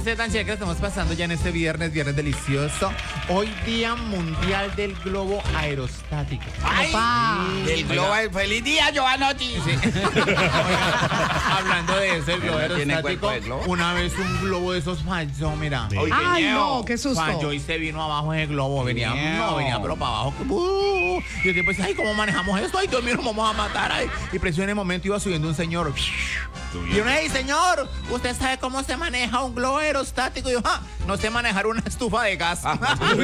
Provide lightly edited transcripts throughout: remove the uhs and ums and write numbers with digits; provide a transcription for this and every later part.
tan chévere que estamos pasando ya en este viernes delicioso. Hoy Día Mundial del Globo Aerostático. ¡Ay! Del globo. ¡Feliz día, Giovanotti! Sí. Hablando de eso, el globo aerostático. Una vez un globo de esos falló, mira. Sí. ¡Ay, no! ¡Qué susto! Falló y se vino abajo ese globo. Venía pero para abajo. Y yo tipo, ay, ¿cómo manejamos esto? Ay, Dios mío, nos vamos a matar. Ay. Y preciso en el momento iba subiendo un señor. Y yo, hey, señor, ¿usted sabe cómo se maneja un globo aerostático? Y yo, no sé manejar una estufa de gas. Iba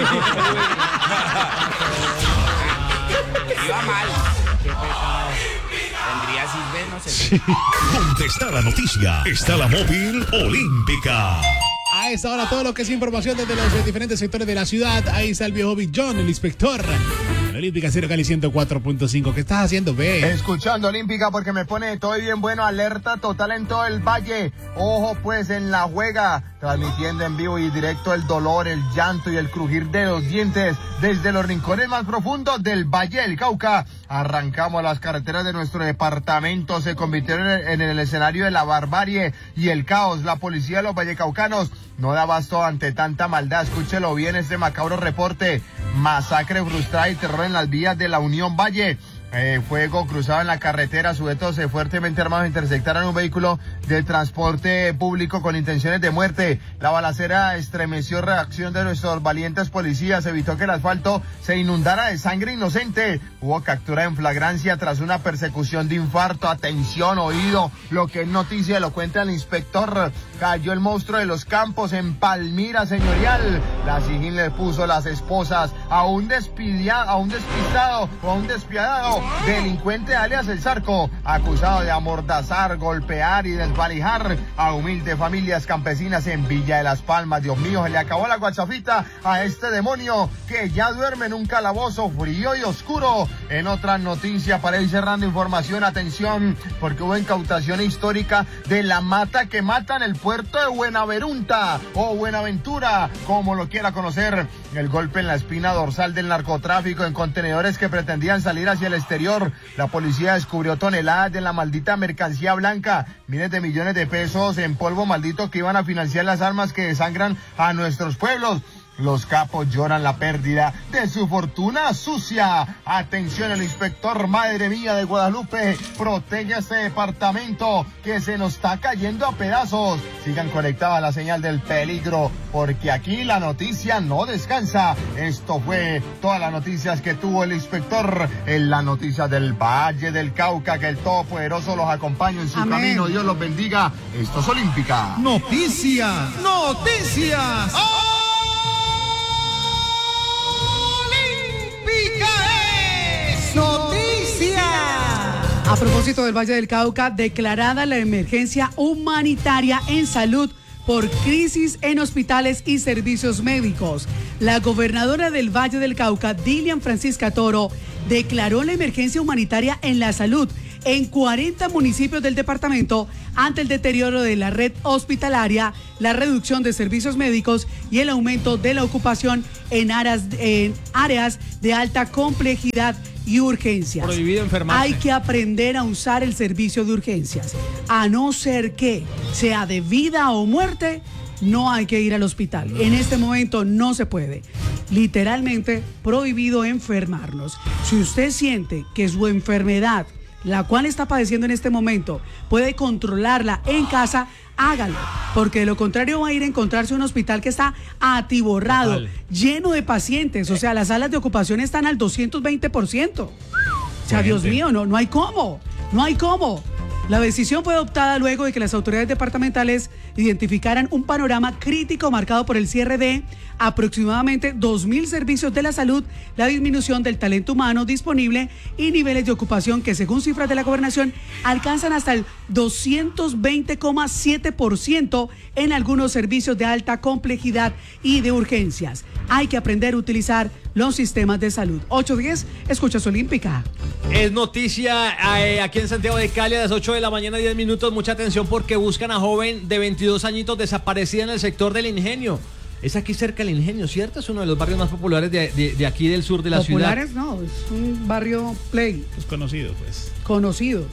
mal. Qué pecado. Tendría Silve, no sé. ¿Dónde está la noticia? Está la móvil olímpica. A esta hora todo lo que es información desde los diferentes sectores de la ciudad. Ahí está el viejo Big John, el inspector. En Olímpica Cero Cali 104.5. ¿Qué estás haciendo, ve? Escuchando Olímpica porque me pone todo bien bueno. Alerta total en todo el valle. Ojo pues en la juega. Transmitiendo en vivo y directo el dolor, el llanto y el crujir de los dientes desde los rincones más profundos del Valle del Cauca. Arrancamos las carreteras de nuestro departamento, se convirtieron en el escenario de la barbarie y el caos. La policía de los vallecaucanos no da abasto ante tanta maldad. Escúchelo bien este macabro reporte. Masacre frustrada y terror en las vías de la Unión Valle. Fuego cruzado en la carretera, sujetos fuertemente armados interceptaron un vehículo de transporte público con intenciones de muerte. La balacera estremeció reacción de nuestros valientes policías, evitó que el asfalto se inundara de sangre inocente. Hubo captura en flagrancia tras una persecución de infarto. Atención, oído, lo que es noticia, lo cuenta el inspector. Cayó el monstruo de los campos en Palmira, señorial. La SIJIN le puso las esposas a un despistado o a un despiadado delincuente alias El Zarco, acusado de amordazar, golpear y desvalijar a humildes familias campesinas en Villa de las Palmas. Dios mío, se le acabó la guachafita a este demonio que ya duerme en un calabozo frío y oscuro. En otras noticias, para ir cerrando información, atención, porque hubo incautación histórica de la mata que mata en el puerto de Buenaventura o Buenaventura, como lo quiera conocer. El golpe en la espina dorsal del narcotráfico en contenedores que pretendían salir hacia el exterior. La policía descubrió toneladas de la maldita mercancía blanca, miles de millones de pesos en polvo maldito que iban a financiar las armas que desangran a nuestros pueblos. Los capos lloran la pérdida de su fortuna sucia. Atención, el inspector, madre mía de Guadalupe, protege a este departamento que se nos está cayendo a pedazos. Sigan conectados a la señal del peligro, porque aquí la noticia no descansa. Esto fue todas las noticias que tuvo el inspector en la noticia del Valle del Cauca. Que el Todopoderoso los acompañe en su camino. Dios los bendiga. Esto es Olímpica. Noticias. Noticias. ¡Noticia! A propósito del Valle del Cauca, declarada la emergencia humanitaria en salud por crisis en hospitales y servicios médicos. La gobernadora del Valle del Cauca, Dilian Francisca Toro, declaró la emergencia humanitaria en la salud en 40 municipios del departamento ante el deterioro de la red hospitalaria, la reducción de servicios médicos y el aumento de la ocupación en áreas de alta complejidad y urgencias. Prohibido enfermarse. Hay que aprender a usar el servicio de urgencias. A no ser que sea de vida o muerte, no hay que ir al hospital. En este momento no se puede. Literalmente prohibido enfermarnos. Si usted siente que su enfermedad, la cual está padeciendo en este momento, puede controlarla en casa, hágalo, porque de lo contrario va a ir a encontrarse un hospital que está atiborrado, lleno de pacientes, o sea, las salas de ocupación están al 220%. O sea, Dios mío, no hay cómo. La decisión fue adoptada luego de que las autoridades departamentales identificaran un panorama crítico marcado por el cierre de aproximadamente 2.000 servicios de la salud, la disminución del talento humano disponible y niveles de ocupación que, según cifras de la gobernación, alcanzan hasta el 220,7% en algunos servicios de alta complejidad y de urgencias. Hay que aprender a utilizar los sistemas de salud. 8:10, escuchas Olímpica. Es noticia aquí en Santiago de Cali a las 8 de la mañana, 10 minutos. Mucha atención porque buscan a joven de 22 añitos desaparecida en el sector del Ingenio. Es aquí cerca del Ingenio, ¿cierto? Es uno de los barrios más populares de aquí del sur de la ciudad. Populares no, es un barrio play. Pues conocido, pues. Conocidos.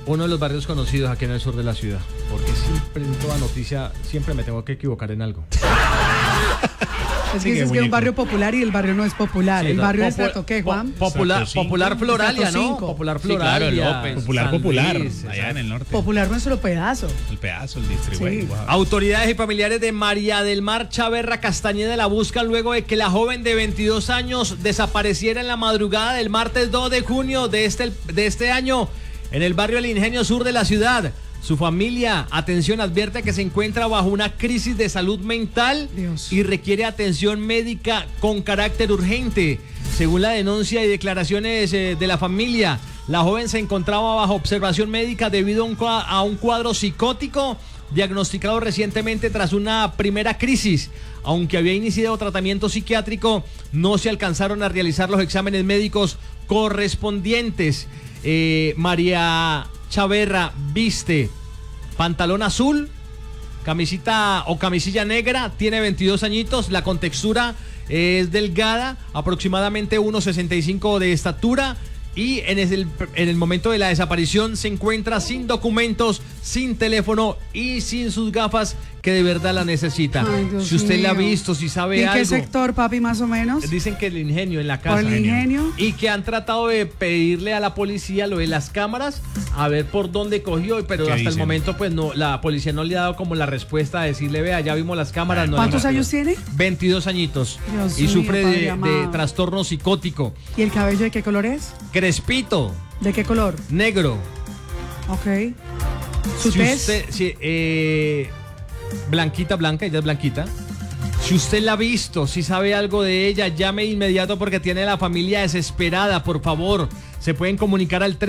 uno de los barrios conocidos aquí en el sur de la ciudad. Porque siempre en toda noticia, siempre me tengo que equivocar en algo. Es que Sigue, dices que es un muñeco. barrio popular y el barrio no es popular. Sí, el no, barrio es popu- Trato, ¿qué, Juan? Popular, Strato popular cinco. Floralia, Strato ¿no? cinco. Popular Sí, claro, el Floralia. López. Popular, San popular. Luis, Allá exacto. en el norte. Popular nuestro pedazo. El pedazo, el distribuidor. Sí. Wow. Autoridades y familiares de María del Mar Chaverra Castañeda la buscan luego de que la joven de 22 años desapareciera en la madrugada del martes 2 de junio de este año en el barrio El Ingenio Sur de la ciudad. Su familia, atención, advierte que se encuentra bajo una crisis de salud mental Dios. y requiere atención médica con carácter urgente. Según la denuncia y declaraciones de la familia, la joven se encontraba bajo observación médica debido a un cuadro psicótico diagnosticado recientemente tras una primera crisis. Aunque había iniciado tratamiento psiquiátrico, no se alcanzaron a realizar los exámenes médicos correspondientes. María Chaverra viste pantalón azul, camisita o camisilla negra, tiene 22 añitos, la contextura es delgada, aproximadamente 1,65 de estatura. Y en el momento de la desaparición se encuentra sin documentos, sin teléfono y sin sus gafas que de verdad la necesita. Ay, Dios Si usted la ha mío. visto, si sabe ¿Y en algo. qué sector, papi, más o menos? Dicen que el ingenio en la casa. ¿Por el ingenio? Y que han tratado de pedirle a la policía lo de las cámaras, a ver por dónde cogió, pero ¿Qué hasta el dicen? momento pues no, la policía no le ha dado como la respuesta a decirle, vea, ya vimos las cámaras. No le ¿Cuántos hemos- años tiene? 22 añitos. Dios y mío, sufre padre de amado. trastorno psicótico. ¿Y el cabello de qué color es? Crespito, ¿De qué color? negro. Ok. ¿Su Si tez? usted- si, blanquita, blanca, ella es blanquita. Si usted la ha visto, si sabe algo de ella, llame de inmediato porque tiene la familia desesperada, por favor. Se pueden comunicar al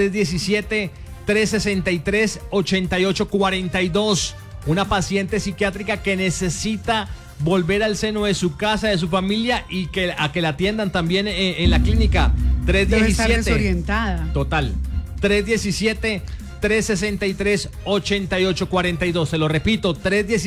317-363-8842. Una paciente psiquiátrica que necesita volver al seno de su casa, de su familia y a que la atiendan también en la clínica. Debe estar 317. desorientada. Total. 317-363-8842. Se lo repito,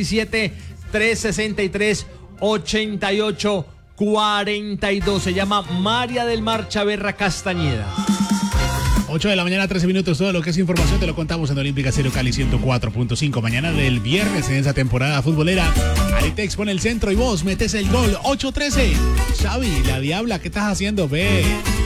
317-363-8842. Se llama María del Mar Chaverra Castañeda. 8 de la mañana, 13 minutos. Todo lo que es información te lo contamos en Olímpica Stereo Cali 104.5. Mañana del viernes en esa temporada futbolera. Aritex pone el centro y vos metes el gol. 8-13. Xavi, la diabla, ¿qué estás haciendo? Ve.